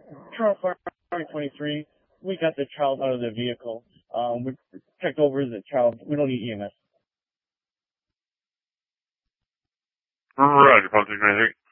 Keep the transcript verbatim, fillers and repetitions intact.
Charles Park twenty-three, we got the child out of the vehicle. Um, we checked over the child. We don't need E M S. Roger, Ponte,